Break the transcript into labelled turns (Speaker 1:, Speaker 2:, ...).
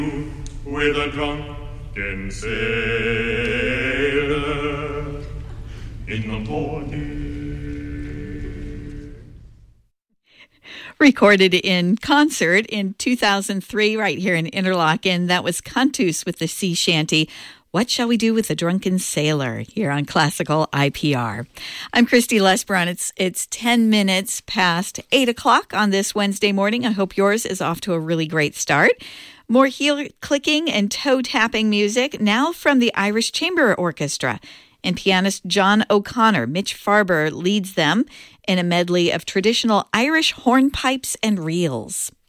Speaker 1: with a drunken sailor in the morning.
Speaker 2: Recorded in concert in 2003 right here in Interlaken. That was Cantus with the sea shanty, What Shall We Do with the Drunken Sailor, here on Classical IPR. I'm Christy Lesbron. It's 10 minutes past 8 o'clock on this Wednesday morning. I hope yours is off to a really great start. More heel clicking and toe tapping music now from the Irish Chamber Orchestra. And pianist John O'Connor, Mitch Farber, leads them in a medley of traditional Irish hornpipes and reels.